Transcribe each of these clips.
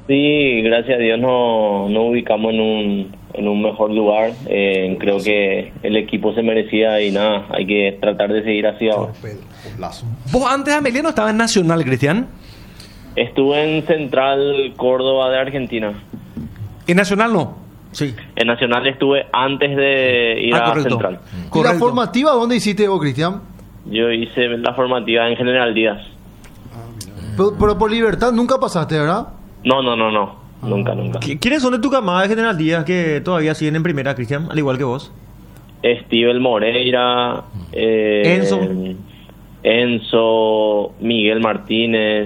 Sí, gracias a Dios nos ubicamos en un mejor lugar. Creo que el equipo se merecía y nada, hay que tratar de seguir así ahora. Vos antes de Ameliano estabas en Nacional, Cristian. Estuve en Central Córdoba de Argentina. ¿En Nacional no? Sí. En Nacional estuve antes de ir a correcto. Central. ¿Y la Correcto. formativa dónde hiciste vos, Cristian? Yo hice la formativa en General Díaz. Pero por Libertad nunca pasaste, ¿verdad? No. Nunca. ¿Quiénes son de tu camada de General Díaz que todavía siguen en primera, Cristian? Al igual que vos. Estíbal Moreira, Enzo, Miguel Martínez.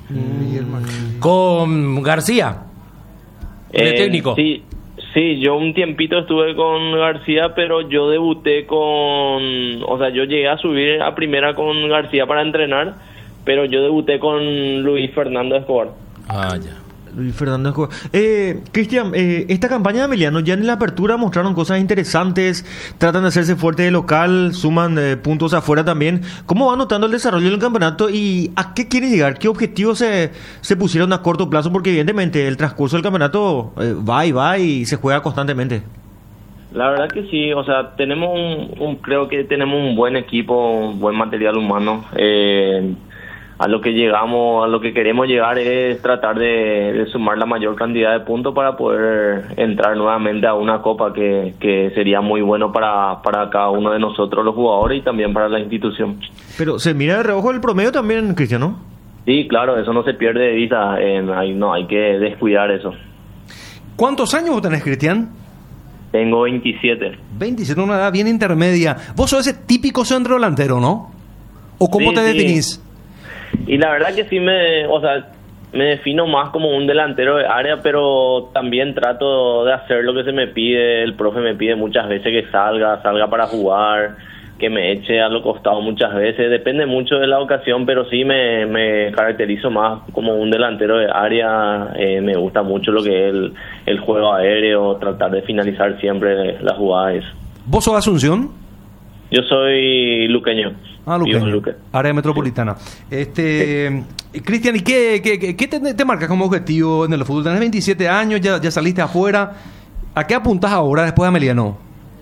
Con García, el técnico. Sí, yo un tiempito estuve con García, pero yo debuté o sea, yo llegué a subir a primera con García para entrenar, pero yo debuté con Luis Fernando Escobar. Ah, ya. Luis Fernando Escobar. Cristian, esta campaña de Ameliano ya en la apertura mostraron cosas interesantes, tratan de hacerse fuerte de local, suman puntos afuera también. ¿Cómo va notando el desarrollo del campeonato y a qué quieren llegar? ¿Qué objetivos se pusieron a corto plazo? Porque evidentemente el transcurso del campeonato va y se juega constantemente. La verdad que sí, o sea, tenemos creo que tenemos un buen equipo, un buen material humano. A lo que llegamos, a lo que queremos llegar es tratar de sumar la mayor cantidad de puntos para poder entrar nuevamente a una copa que sería muy bueno para cada uno de nosotros los jugadores y también para la institución. Pero se mira de reojo el promedio también, Cristian, ¿no? Sí, claro, eso no se pierde de vista, hay que descuidar eso. ¿Cuántos años vos tenés, Cristian? Tengo 27. 27, una edad bien intermedia. Vos sos ese típico centro delantero, ¿no? ¿O cómo Sí, te sí. definís? Y la verdad que sí me defino más como un delantero de área, pero también trato de hacer lo que se me pide. El profe me pide muchas veces que salga para jugar, que me eche a lo costado muchas veces. Depende mucho de la ocasión, pero sí me caracterizo más como un delantero de área. Me gusta mucho lo que es el juego aéreo, tratar de finalizar siempre las jugadas. ¿Vos sos Asunción? Yo soy luqueño. Vivo en Luque. Área metropolitana. Cristian, ¿y qué te marcas como objetivo en el fútbol? Tenés 27 años, ya saliste afuera. ¿A qué apuntás ahora después de Ameliano?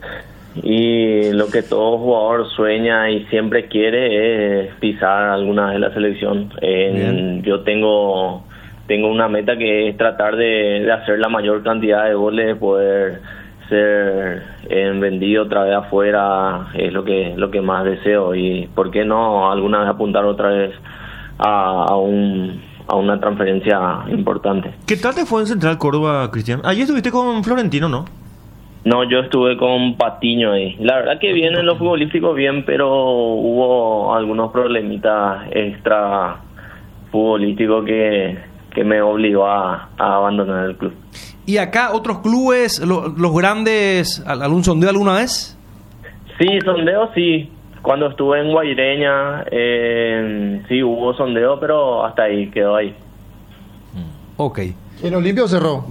Y lo que todo jugador sueña y siempre quiere es pisar alguna vez la selección. Yo tengo una meta que es tratar de hacer la mayor cantidad de goles, poder ser vendido otra vez afuera, es lo que más deseo. Y por qué no alguna vez apuntar otra vez a una transferencia importante. ¿Qué tal te fue en Central Córdoba, Cristian? Allí estuviste con Florentino, ¿no? No, yo estuve con Patiño ahí. La verdad que bien en lo futbolístico, bien, pero hubo algunos problemitas extra futbolísticos que me obligó a abandonar el club. ¿Y acá otros clubes, los grandes, algún sondeo alguna vez? Sí, sondeo sí. Cuando estuve en Guaireña, sí hubo sondeo, pero hasta ahí, quedó ahí. Ok. ¿En Olimpia o cerró?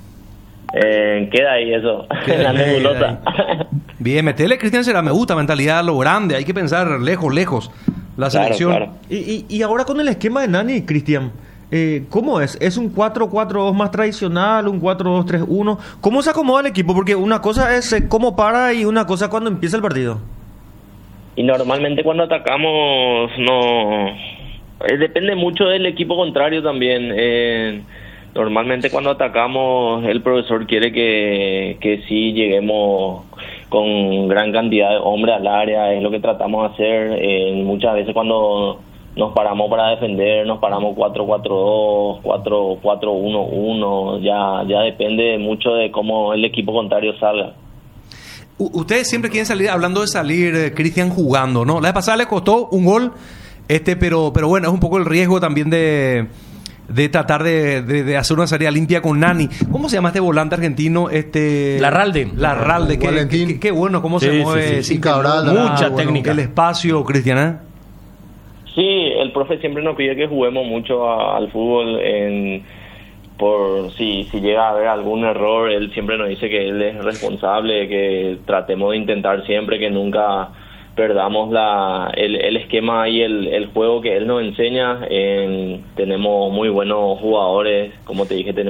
Queda ahí eso, en la nebulosa. Bien, metele, Cristian Será, me gusta, mentalidad a lo grande, hay que pensar lejos, la selección. Claro. Y ahora con el esquema de Nani, Cristian, ¿cómo es? ¿Es un 4-4-2 más tradicional, un 4-2-3-1? ¿Cómo se acomoda el equipo? Porque una cosa es cómo para y una cosa cuando empieza el partido. Y normalmente cuando atacamos, no... depende mucho del equipo contrario también. Normalmente cuando atacamos, el profesor quiere que sí lleguemos con gran cantidad de hombres al área, es lo que tratamos de hacer. Muchas veces cuando nos paramos para defender, nos paramos 4-4-2, 4-4-1-1, ya depende mucho de cómo el equipo contrario salga. Ustedes siempre quieren salir, hablando de salir, Cristian, jugando, ¿no? La vez pasada le costó un gol, pero bueno, es un poco el riesgo también de tratar de hacer una salida limpia con Nani. ¿Cómo se llama este volante argentino? Larralde, qué bueno cómo se mueve. Sí. Cabral, mucha técnica. El espacio, Cristian, ¿eh? Sí, el profe siempre nos pide que juguemos mucho al fútbol. Por si llega a haber algún error, él siempre nos dice que él es responsable, que tratemos de intentar siempre, que nunca perdamos el esquema y el juego que él nos enseña. Tenemos muy buenos jugadores, como te dije, tenemos